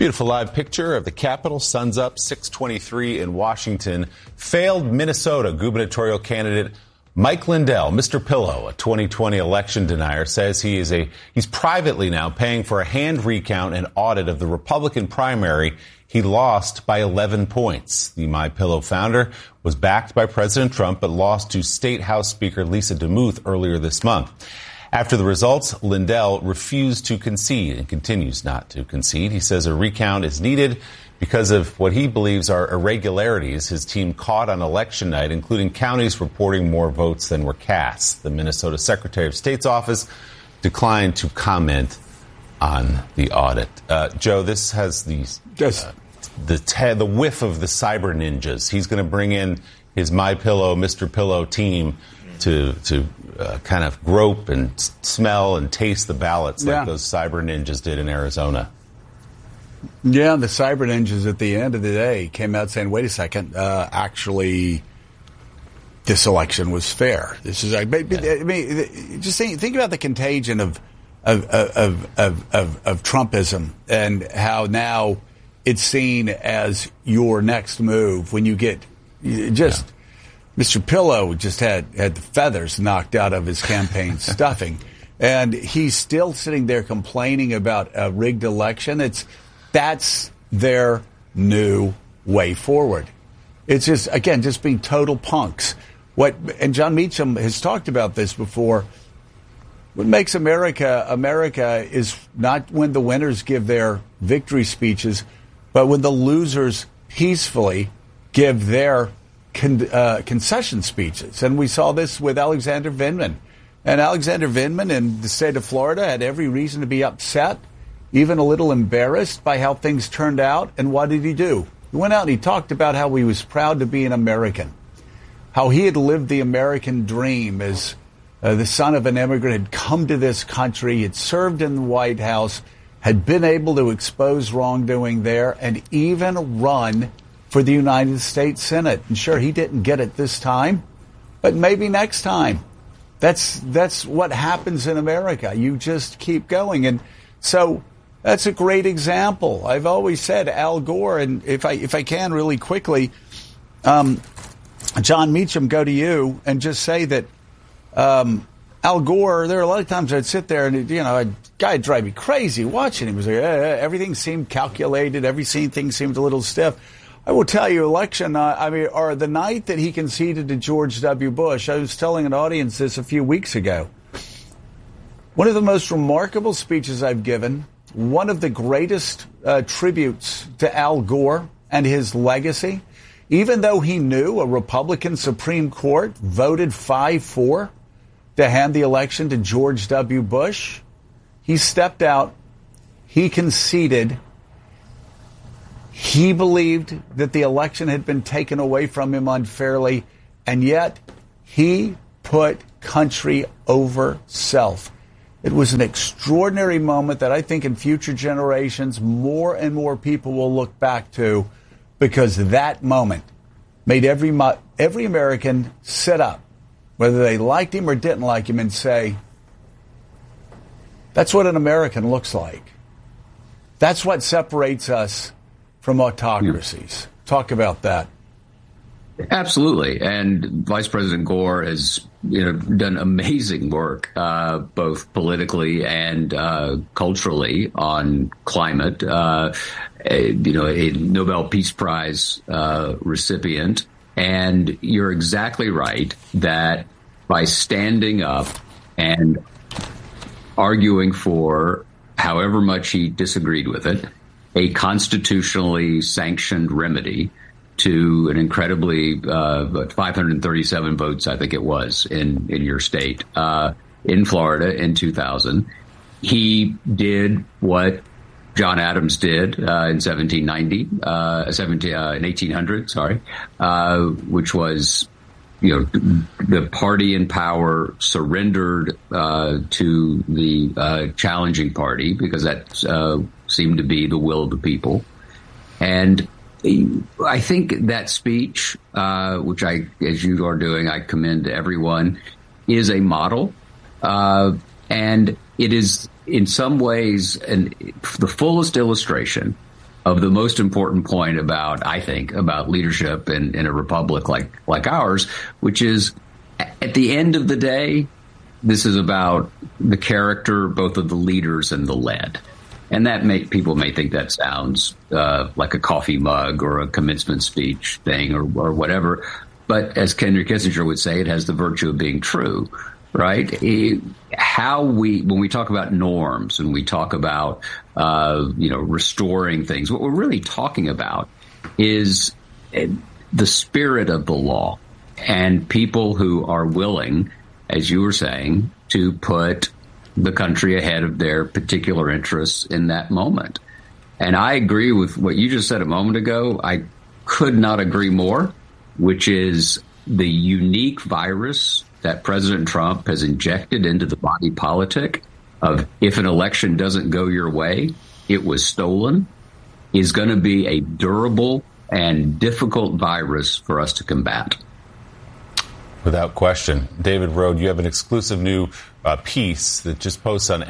Beautiful live picture of the Capitol. Sun's up, 6:23 in Washington. Failed Minnesota gubernatorial candidate Mike Lindell, Mr. Pillow, a 2020 election denier, says he's privately now paying for a hand recount and audit of the Republican primary. He lost by 11 points. The My Pillow founder was backed by President Trump, but lost to State House Speaker Lisa DeMuth earlier this month. After the results, Lindell refused to concede and continues not to concede. He says a recount is needed because of what he believes are irregularities his team caught on election night, including counties reporting more votes than were cast. The Minnesota Secretary of State's office declined to comment on the audit. Joe, this has the whiff of the cyber ninjas. He's going to bring in his My Pillow, Mr. Pillow team to kind of grope and smell and taste the ballots like those cyber ninjas did in Arizona. Yeah, the cyber ninjas at the end of the day came out saying, wait a second, actually, this election was fair. This is, I mean, just think about the contagion of Trumpism and how now it's seen as your next move when you get Mr. Pillow just had the feathers knocked out of his campaign stuffing, and he's still sitting there complaining about a rigged election. That's their new way forward. It's just being total punks. And John Meacham has talked about this before. What makes America is not when the winners give their victory speeches, but when the losers peacefully give their concession speeches. And we saw this with Alexander Vindman. And Alexander Vindman in the state of Florida had every reason to be upset, even a little embarrassed by how things turned out. And what did he do? He went out and he talked about how he was proud to be an American, how he had lived the American dream as the son of an immigrant, had come to this country, had served in the White House, had been able to expose wrongdoing there, and even run for the United States Senate. And sure, he didn't get it this time, but maybe next time. That's what happens in America. You just keep going. And so that's a great example. I've always said Al Gore, and if I can really quickly, John Meacham, go to you and just say that Al Gore, there are a lot of times I'd sit there and, a guy would drive me crazy watching him. He was like, everything seemed calculated. Everything seemed a little stiff. I will tell you, or the night that he conceded to George W. Bush, I was telling an audience this a few weeks ago. One of the most remarkable speeches I've given, one of the greatest tributes to Al Gore and his legacy, even though he knew a Republican Supreme Court voted 5-4 to hand the election to George W. Bush, he stepped out, he conceded. He believed that the election had been taken away from him unfairly, and yet he put country over self. It was an extraordinary moment that I think in future generations, more and more people will look back to, because that moment made every American sit up, whether they liked him or didn't like him, and say, that's what an American looks like. That's what separates us from autocracies. Talk about that. Absolutely. And Vice President Gore has done amazing work, both politically and culturally, on climate. A Nobel Peace Prize recipient. And you're exactly right that by standing up and arguing for, however much he disagreed with it, a constitutionally sanctioned remedy to an incredibly 537 votes, I think it was, in your state, in Florida in 2000. He did what John Adams did in 1800, which was, the party in power surrendered to the challenging party, because that seemed to be the will of the people. And I think that speech, which as you are doing, I commend to everyone, is a model. And it is in some ways the fullest illustration of the most important point about leadership in a republic like ours, which is at the end of the day, this is about the character both of the leaders and the led. And that people may think that sounds like a coffee mug or a commencement speech thing or whatever. But as Henry Kissinger would say, it has the virtue of being true, right? When we talk about norms and we talk about, restoring things, what we're really talking about is the spirit of the law and people who are willing, as you were saying, to put the country ahead of their particular interests in that moment. And I agree with what you just said a moment ago. I could not agree more, which is the unique virus that President Trump has injected into the body politic of if an election doesn't go your way, it was stolen, is going to be a durable and difficult virus for us to combat. Without question. David Rohde, you have an exclusive new piece that just posts on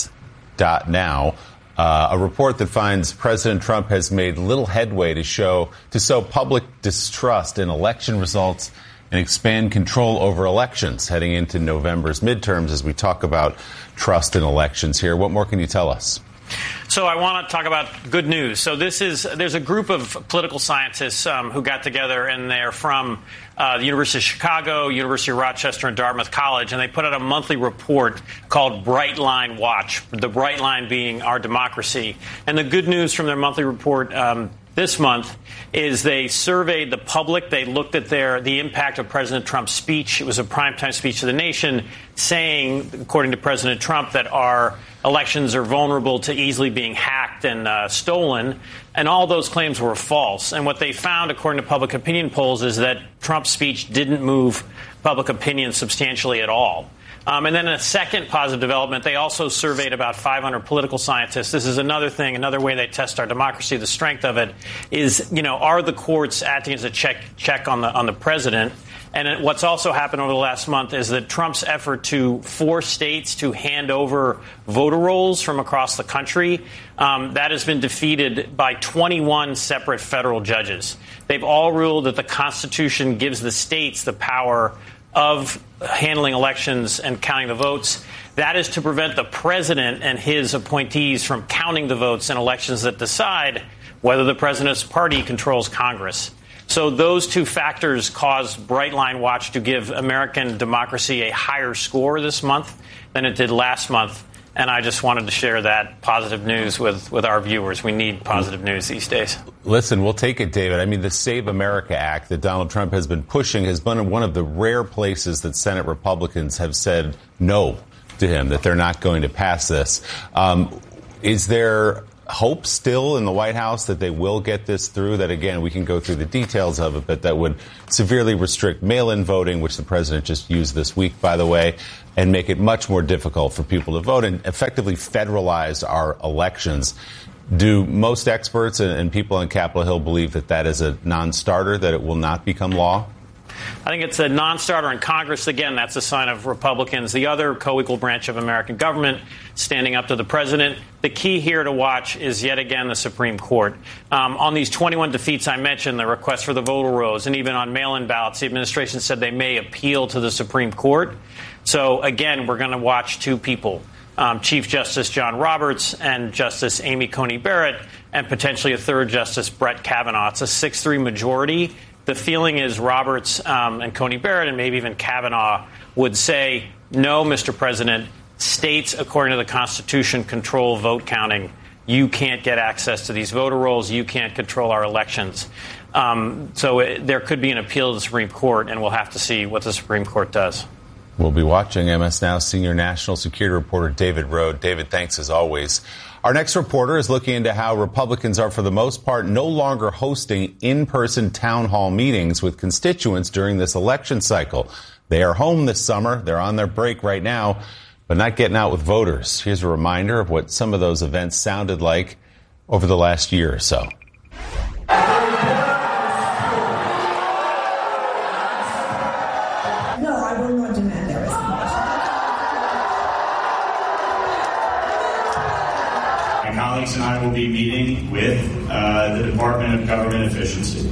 ms.now, a report that finds President Trump has made little headway to sow public distrust in election results and expand control over elections heading into November's midterms as we talk about trust in elections here. What more can you tell us? So I want to talk about good news. So there's a group of political scientists who got together, and they're from the University of Chicago, University of Rochester, and Dartmouth College, and they put out a monthly report called Bright Line Watch, the bright line being our democracy. And the good news from their monthly report this month is they surveyed the public. They looked at the impact of President Trump's speech. It was a primetime speech to the nation saying, according to President Trump, that our elections are vulnerable to easily being hacked and stolen. And all those claims were false. And what they found, according to public opinion polls, is that Trump's speech didn't move public opinion substantially at all. And then a second positive development, they also surveyed about 500 political scientists. This is another thing, another way they test our democracy. The strength of it is, are the courts acting as a check on the president? And what's also happened over the last month is that Trump's effort to force states to hand over voter rolls from across the country, that has been defeated by 21 separate federal judges. They've all ruled that the Constitution gives the states the power of handling elections and counting the votes. That is to prevent the president and his appointees from counting the votes in elections that decide whether the president's party controls Congress. So those two factors caused Bright Line Watch to give American democracy a higher score this month than it did last month. And I just wanted to share that positive news with our viewers. We need positive news these days. Listen, we'll take it, David. I mean, the Save America Act that Donald Trump has been pushing has been one of the rare places that Senate Republicans have said no to him, that they're not going to pass this. Is there hope still in the White House that they will get this through, that, again, we can go through the details of it, but that would severely restrict mail-in voting, which the president just used this week, by the way, and make it much more difficult for people to vote and effectively federalize our elections? Do most experts and people on Capitol Hill believe that that is a non-starter, that it will not become law? I think it's a non-starter in Congress. Again, that's a sign of Republicans, the other co-equal branch of American government, standing up to the president. The key here to watch is, yet again, the Supreme Court. On these 21 defeats I mentioned, the request for the voter rolls, and even on mail-in ballots, the administration said they may appeal to the Supreme Court. So, again, we're going to watch two people, Chief Justice John Roberts and Justice Amy Coney Barrett, and potentially a third Justice, Brett Kavanaugh. It's a 6-3 majority. The feeling is Roberts and Coney Barrett and maybe even Kavanaugh would say, no, Mr. President, states, according to the Constitution, control vote counting. You can't get access to these voter rolls. You can't control our elections. So there could be an appeal to the Supreme Court, and we'll have to see what the Supreme Court does. We'll be watching. MS Now senior national security reporter David Rohde. David, thanks as always. Our next reporter is looking into how Republicans are, for the most part, no longer hosting in-person town hall meetings with constituents during this election cycle. They are home this summer. They're on their break right now, but not getting out with voters. Here's a reminder of what some of those events sounded like over the last year or so. Alex and I will be meeting with the Department of Government Efficiency.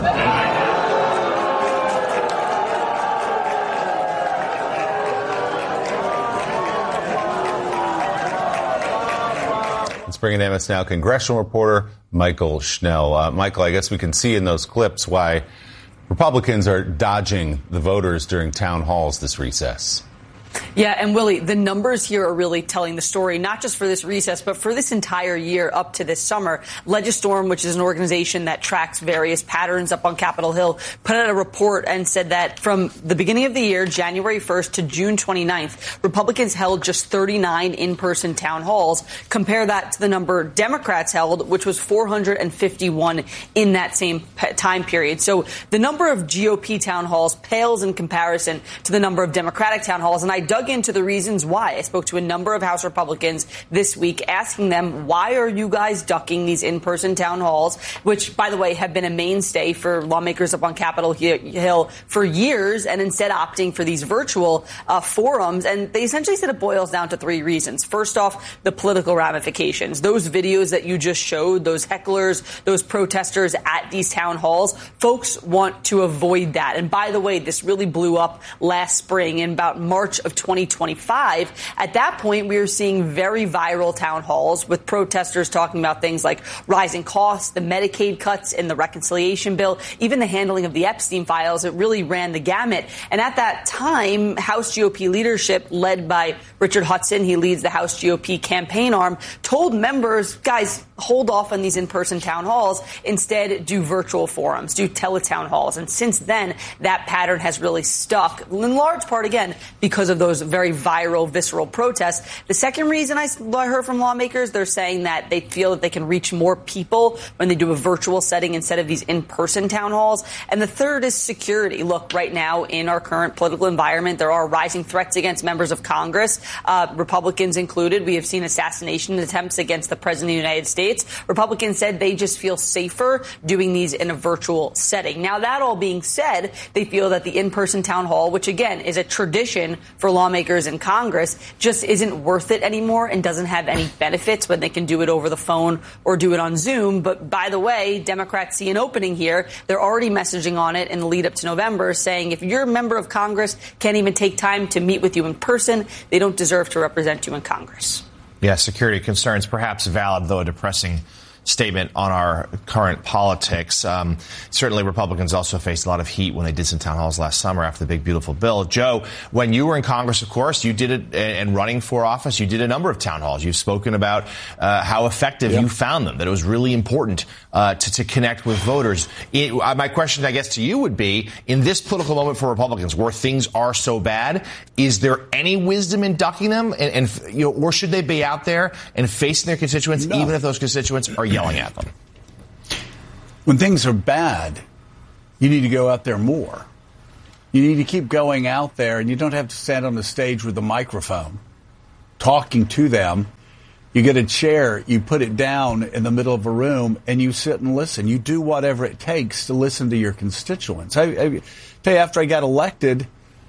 Let's bring in MS Now congressional reporter Michael Schnell. Michael, I guess we can see in those clips why Republicans are dodging the voters during town halls this recess. Yeah, and Willie, the numbers here are really telling the story, not just for this recess, but for this entire year up to this summer. Legistorm, which is an organization that tracks various patterns up on Capitol Hill, put out a report and said that from the beginning of the year, January 1st to June 29th, Republicans held just 39 in-person town halls. Compare that to the number Democrats held, which was 451 in that same time period. So the number of GOP town halls pales in comparison to the number of Democratic town halls. And I dug into the reasons why. I spoke to a number of House Republicans this week asking them, why are you guys ducking these in-person town halls, which, by the way, have been a mainstay for lawmakers up on Capitol Hill for years, and instead opting for these virtual forums. And they essentially said it boils down to three reasons. First off, the political ramifications. Those videos that you just showed, those hecklers, those protesters at these town halls, folks want to avoid that. And by the way, this really blew up last spring in about March of 2025. At that point, we were seeing very viral town halls with protesters talking about things like rising costs, the Medicaid cuts in the reconciliation bill, even the handling of the Epstein files. It really ran the gamut. And at that time, House GOP leadership, led by Richard Hudson, he leads the House GOP campaign arm, told members, guys, hold off on these in-person town halls. Instead, do virtual forums, do teletown halls. And since then, that pattern has really stuck, in large part, again, because of those very viral, visceral protests. The second reason I heard from lawmakers, they're saying that they feel that they can reach more people when they do a virtual setting instead of these in-person town halls. And the third is security. Look, right now in our current political environment, there are rising threats against members of Congress, Republicans included. We have seen assassination attempts against the President of the United States. Republicans said they just feel safer doing these in a virtual setting. Now, that all being said, they feel that the in-person town hall, which again is a tradition for lawmakers in Congress, just isn't worth it anymore and doesn't have any benefits when they can do it over the phone or do it on Zoom. But by the way, Democrats see an opening here. They're already messaging on it in the lead up to November, saying if your member of Congress can't even take time to meet with you in person, they don't deserve to represent you in Congress. Yeah, security concerns, perhaps valid, though a depressing statement on our current politics. Certainly Republicans also faced a lot of heat when they did some town halls last summer after the big, beautiful bill. Joe, when you were in Congress, of course, you did it, and running for office, you did a number of town halls. You've spoken about how effective you found them, that it was really important to connect with voters. My question, I guess, to you would be, in this political moment for Republicans, where things are so bad, is there any wisdom in ducking them? Or should they be out there and facing their constituents, even if those constituents are yelling at them? When things are bad, you need to go out there more. You need to keep going out there, and you don't have to stand on the stage with a microphone talking to them. You get a chair, you put it down in the middle of a room, and you sit and listen. You do whatever it takes to listen to your constituents. I tell you, after I got elected,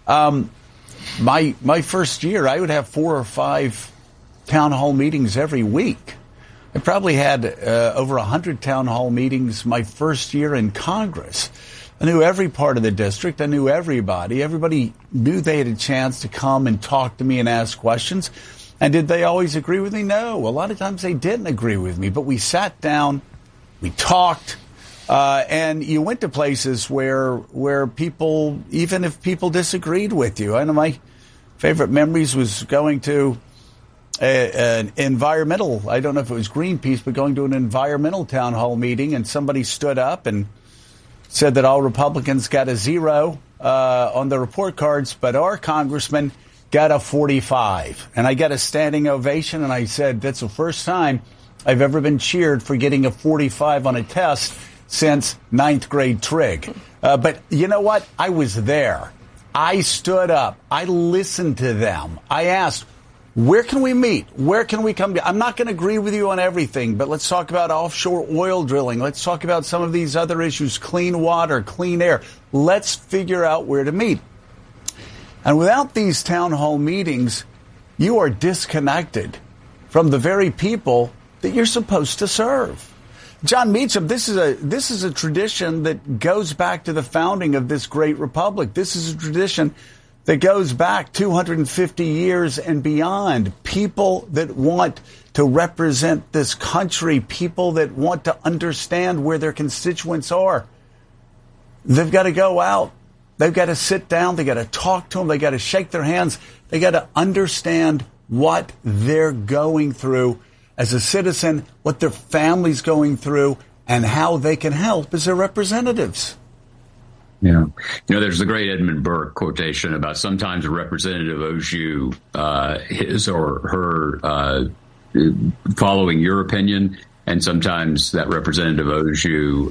my first year, I would have 4 or 5 town hall meetings every week. I probably had over 100 town hall meetings my first year in Congress. I knew every part of the district. I knew everybody. Everybody knew they had a chance to come and talk to me and ask questions. And did they always agree with me? No. A lot of times they didn't agree with me. But we sat down, we talked, and you went to places where people, even if people disagreed with you. I know my favorite memories was going to an environmental, I don't know if it was Greenpeace, but going to an environmental town hall meeting, and somebody stood up and said that all Republicans got a 0 on the report cards, but our congressman got a 45. And I got a standing ovation, and I said, that's the first time I've ever been cheered for getting a 45 on a test since 9th grade trig. But you know what? I was there. I stood up. I listened to them. I asked, where can we meet? Where can we come to? I'm not going to agree with you on everything, but let's talk about offshore oil drilling. Let's talk about some of these other issues, clean water, clean air. Let's figure out where to meet. And without these town hall meetings, you are disconnected from the very people that you're supposed to serve. John Meacham, this is a tradition that goes back to the founding of this great republic. This is a tradition that goes back 250 years and beyond. People that want to represent this country, people that want to understand where their constituents are, they've got to go out. They've got to sit down. They've got to talk to them. They've got to shake their hands. They've got to understand what they're going through as a citizen, what their family's going through, and how they can help as their representatives. Yeah. There's the great Edmund Burke quotation about sometimes a representative owes you his or her following your opinion, and sometimes that representative owes you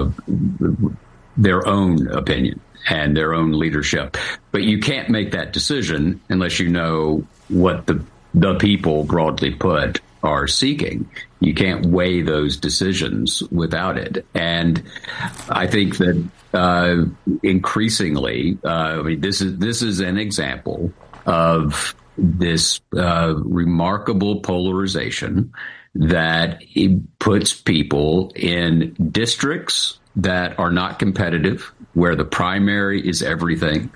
their own opinion and their own leadership. But you can't make that decision unless you know what the people, broadly put, are seeking. You can't weigh those decisions without it. And I think that increasingly, this is an example of this remarkable polarization that puts people in districts that are not competitive, where the primary is everything.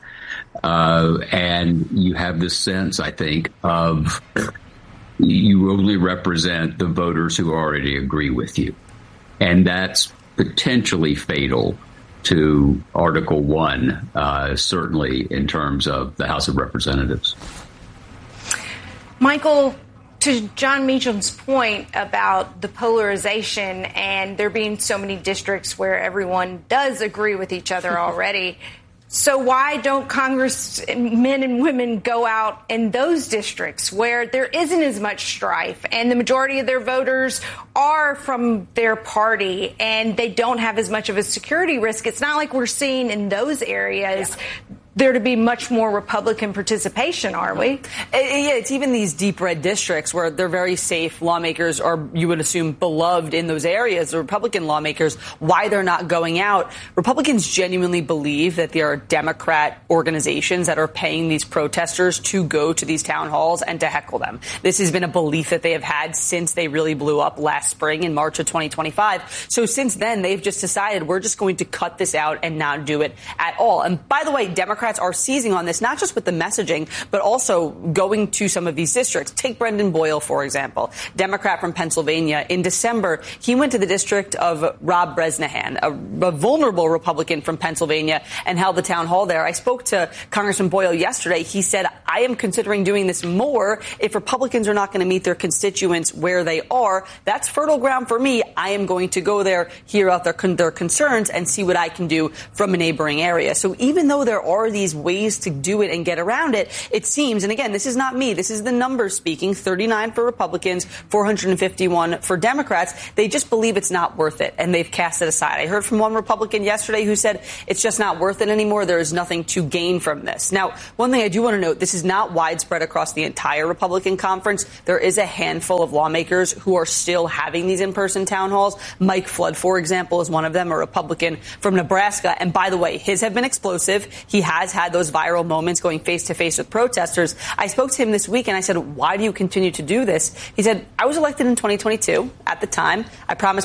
And you have this sense, I think, of you only represent the voters who already agree with you. And that's potentially fatal to Article 1, certainly in terms of the House of Representatives. Michael, to John Meacham's point about the polarization and there being so many districts where everyone does agree with each other already, so why don't congressmen and women go out in those districts where there isn't as much strife and the majority of their voters are from their party and they don't have as much of a security risk? It's not like we're seeing in those areas there to be much more Republican participation, are we? Yeah, it's even these deep red districts where they're very safe. Lawmakers are, you would assume, beloved in those areas. The Republican lawmakers, why they're not going out. Republicans genuinely believe that there are Democrat organizations that are paying these protesters to go to these town halls and to heckle them. This has been a belief that they have had since they really blew up last spring in March of 2025. So since then, they've just decided we're just going to cut this out and not do it at all. And by the way, Democrats are seizing on this, not just with the messaging, but also going to some of these districts. Take Brendan Boyle, for example, Democrat from Pennsylvania. In December, he went to the district of Rob Bresnahan, a vulnerable Republican from Pennsylvania, and held the town hall there. I spoke to Congressman Boyle yesterday. He said, I am considering doing this more if Republicans are not going to meet their constituents where they are. That's fertile ground for me. I am going to go there, hear out their concerns, and see what I can do from a neighboring area. So even though there are these ways to do it and get around it, it seems, and again, this is not me, this is the numbers speaking, 39 for Republicans, 451 for Democrats. They just believe it's not worth it, and they've cast it aside. I heard from one Republican yesterday who said it's just not worth it anymore. There is nothing to gain from this. Now, one thing I do want to note, this is not widespread across the entire Republican conference. There is a handful of lawmakers who are still having these in-person town halls. Mike Flood, for example, is one of them, a Republican from Nebraska. And by the way, his have been explosive. He has had those viral moments going face-to-face with protesters. I spoke to him this week and I said, why do you continue to do this? He said, I was elected in 2022. At the time, I promised